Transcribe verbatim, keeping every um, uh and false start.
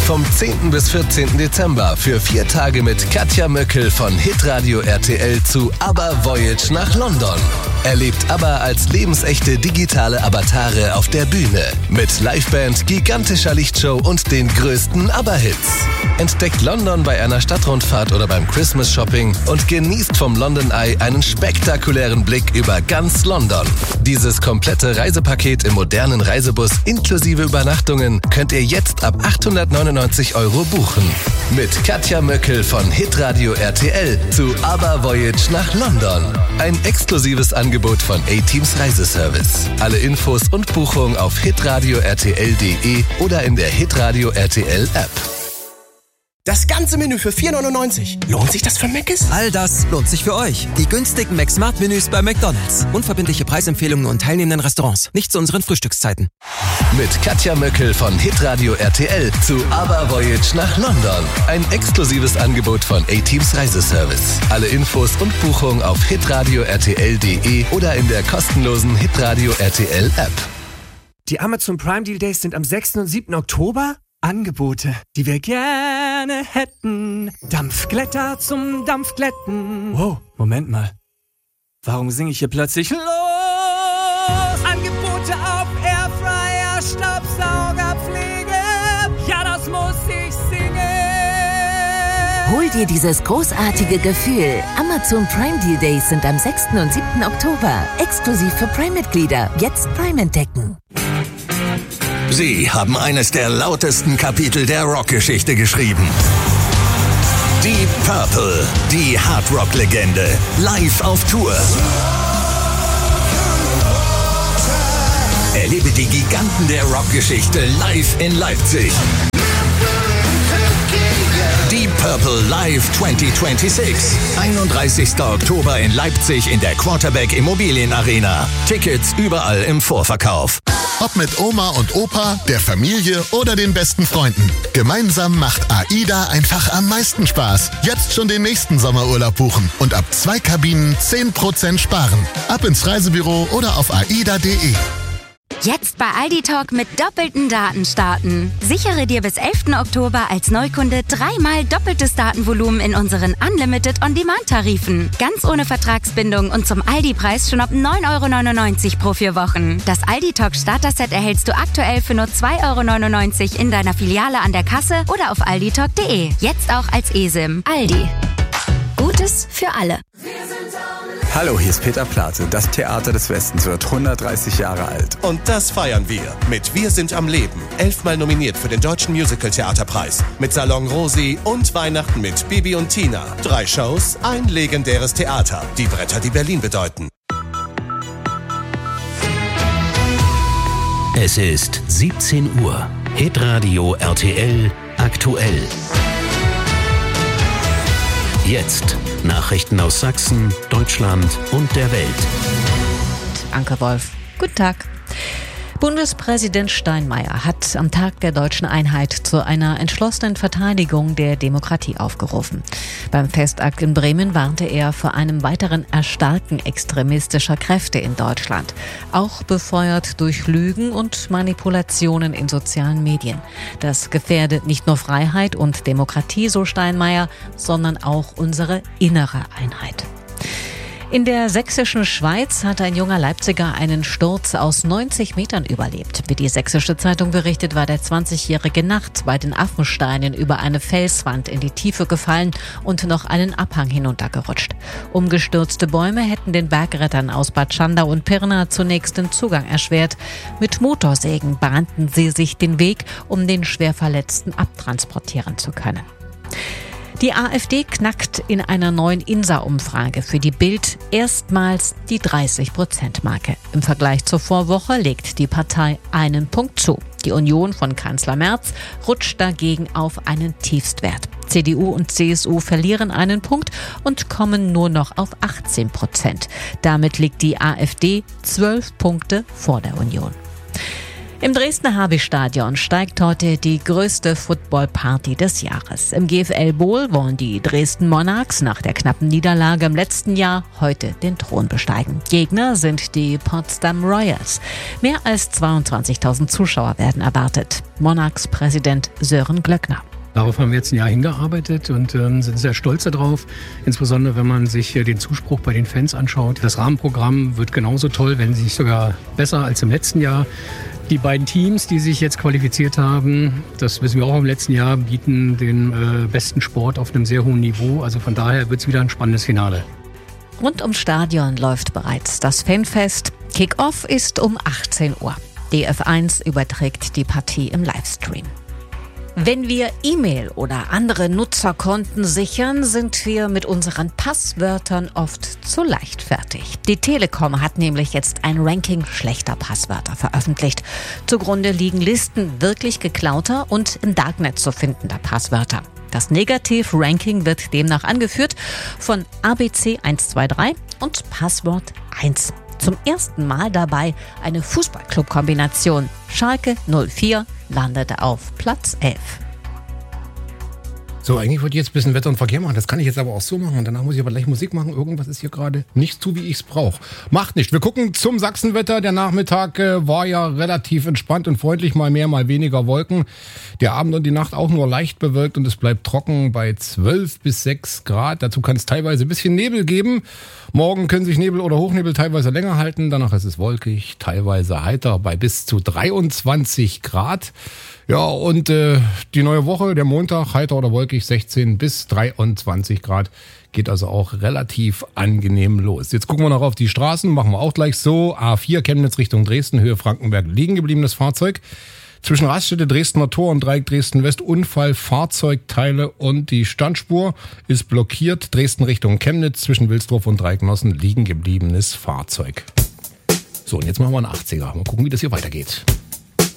Vom zehnten bis vierzehnten Dezember für vier Tage mit Katja Möckel von Hitradio R T L zu ABBA Voyage nach London. Erlebt ABBA als lebensechte digitale Avatare auf der Bühne. Mit Liveband, gigantischer Lichtshow und den größten ABBA-Hits. Entdeckt London bei einer Stadtrundfahrt oder beim Christmas Shopping und genießt vom London Eye einen spektakulären Blick über ganz London. Dieses komplette Reisepaket im modernen Reisebus inklusive Übernachtungen könnt ihr jetzt ab achthundertneunundneunzig Euro buchen. Mit Katja Möckel von Hitradio R T L zu ABBA Voyage nach London. Ein exklusives Angebot von A-Teams Reiseservice. Alle Infos und Buchungen auf hitradio r t l punkt d e oder in der Hitradio R T L App. Das ganze Menü für vier neunundneunzig. Lohnt sich das für Mc's? All das lohnt sich für euch. Die günstigen McSmart-Menüs bei McDonald's. Unverbindliche Preisempfehlungen und teilnehmenden Restaurants. Nicht zu unseren Frühstückszeiten. Mit Katja Möckel von Hitradio R T L zu ABBA Voyage nach London. Ein exklusives Angebot von A-Teams Reiseservice. Alle Infos und Buchungen auf hitradio r t l punkt d e oder in der kostenlosen Hitradio R T L App. Die Amazon Prime Deal Days sind am sechsten und siebten Oktober. Angebote, die wir gerne hätten. Dampfglätter zum Dampfglätten. Wow, Moment mal. Warum singe ich hier plötzlich los? Angebote auf Airfryer, Staubsaugerpflege. Ja, das muss ich singen. Hol dir dieses großartige Gefühl. Amazon Prime Deal Days sind am sechsten und siebten Oktober. Exklusiv für Prime-Mitglieder. Jetzt Prime entdecken. Sie haben eines der lautesten Kapitel der Rockgeschichte geschrieben. Deep Purple, die Hardrock-Legende, live auf Tour. Erlebe die Giganten der Rockgeschichte live in Leipzig. Deep Purple Live zwanzig sechsundzwanzig. einunddreißigsten Oktober in Leipzig in der Quarterback Immobilien Arena. Tickets überall im Vorverkauf. Ob mit Oma und Opa, der Familie oder den besten Freunden. Gemeinsam macht AIDA einfach am meisten Spaß. Jetzt schon den nächsten Sommerurlaub buchen und ab zwei Kabinen zehn Prozent sparen. Ab ins Reisebüro oder auf aida punkt de. Jetzt bei Aldi Talk mit doppelten Daten starten. Sichere dir bis elften Oktober als Neukunde dreimal doppeltes Datenvolumen in unseren Unlimited On-Demand-Tarifen. Ganz ohne Vertragsbindung und zum Aldi-Preis schon ab neun Euro neunundneunzig pro vier Wochen. Das Aldi Talk Starter-Set erhältst du aktuell für nur zwei Euro neunundneunzig in deiner Filiale an der Kasse oder auf aldi talk punkt de. Jetzt auch als eSIM. Aldi. Gutes für alle. Hallo, hier ist Peter Plate. Das Theater des Westens wird hundertdreißig Jahre alt. Und das feiern wir mit Wir sind am Leben. Elfmal nominiert für den Deutschen Musical-Theaterpreis. Mit Salon Rosi und Weihnachten mit Bibi und Tina. Drei Shows, ein legendäres Theater. Die Bretter, die Berlin bedeuten. Es ist siebzehn Uhr. Hitradio R T L aktuell. Jetzt Nachrichten aus Sachsen, Deutschland und der Welt. Anke Wolf, guten Tag. Bundespräsident Steinmeier hat am Tag der deutschen Einheit zu einer entschlossenen Verteidigung der Demokratie aufgerufen. Beim Festakt in Bremen warnte er vor einem weiteren Erstarken extremistischer Kräfte in Deutschland, auch befeuert durch Lügen und Manipulationen in sozialen Medien. Das gefährdet nicht nur Freiheit und Demokratie, so Steinmeier, sondern auch unsere innere Einheit. In der sächsischen Schweiz hat ein junger Leipziger einen Sturz aus neunzig Metern überlebt. Wie die Sächsische Zeitung berichtet, war der zwanzigjährige nachts bei den Affensteinen über eine Felswand in die Tiefe gefallen und noch einen Abhang hinuntergerutscht. Umgestürzte Bäume hätten den Bergrettern aus Bad Schandau und Pirna zunächst den Zugang erschwert. Mit Motorsägen bahnten sie sich den Weg, um den Schwerverletzten abtransportieren zu können. Die AfD knackt in einer neuen INSA-Umfrage für die Bild erstmals die dreißig-Prozent-Marke. Im Vergleich zur Vorwoche legt die Partei einen Punkt zu. Die Union von Kanzler Merz rutscht dagegen auf einen Tiefstwert. C D U und C S U verlieren einen Punkt und kommen nur noch auf achtzehn Prozent. Damit liegt die AfD zwölf Punkte vor der Union. Im Dresdner Habi-Stadion steigt heute die größte Football-Party des Jahres. Im G F L Bowl wollen die Dresden Monarchs nach der knappen Niederlage im letzten Jahr heute den Thron besteigen. Gegner sind die Potsdam Royals. Mehr als zweiundzwanzigtausend Zuschauer werden erwartet. Monarchs-Präsident Sören Glöckner. Darauf haben wir jetzt ein Jahr hingearbeitet und ähm, sind sehr stolz darauf, insbesondere wenn man sich äh, den Zuspruch bei den Fans anschaut. Das Rahmenprogramm wird genauso toll, wenn nicht sogar besser als im letzten Jahr. Die beiden Teams, die sich jetzt qualifiziert haben, das wissen wir auch im letzten Jahr, bieten den äh, besten Sport auf einem sehr hohen Niveau. Also von daher wird es wieder ein spannendes Finale. Rund ums Stadion läuft bereits das Fanfest. Kick-Off ist um achtzehn Uhr. D F eins überträgt die Partie im Livestream. Wenn wir E-Mail oder andere Nutzerkonten sichern, sind wir mit unseren Passwörtern oft zu leichtfertig. Die Telekom hat nämlich jetzt ein Ranking schlechter Passwörter veröffentlicht. Zugrunde liegen Listen wirklich geklauter und im Darknet zu findender Passwörter. Das Negativ-Ranking wird demnach angeführt von A B C eins zwei drei und Passwort eins. Zum ersten Mal dabei eine Fußballclub-Kombination. Schalke null vier landete auf Platz elf. So, eigentlich wollte ich jetzt ein bisschen Wetter und Verkehr machen. Das kann ich jetzt aber auch so machen. Und danach muss ich aber gleich Musik machen. Irgendwas ist hier gerade nicht so, wie ich es brauche. Macht nicht. Wir gucken zum Sachsenwetter. Der Nachmittag äh, war ja relativ entspannt und freundlich. Mal mehr, mal weniger Wolken. Der Abend und die Nacht auch nur leicht bewölkt. Und es bleibt trocken bei zwölf bis sechs Grad. Dazu kann es teilweise ein bisschen Nebel geben. Morgen können sich Nebel oder Hochnebel teilweise länger halten. Danach ist es wolkig, teilweise heiter bei bis zu dreiundzwanzig Grad. Ja, und äh, die neue Woche, der Montag, heiter oder wolkig, sechzehn bis dreiundzwanzig Grad. Geht also auch relativ angenehm los. Jetzt gucken wir noch auf die Straßen, machen wir auch gleich so. A vier Chemnitz Richtung Dresden, Höhe Frankenberg, liegen gebliebenes Fahrzeug. Zwischen Raststätte Dresdner Tor und Dreieck Dresden West Unfall, Fahrzeugteile und die Standspur ist blockiert. Dresden Richtung Chemnitz zwischen Wilsdorf und Dreiecknossen, liegen gebliebenes Fahrzeug. So, und jetzt machen wir einen achtziger. Mal gucken, wie das hier weitergeht.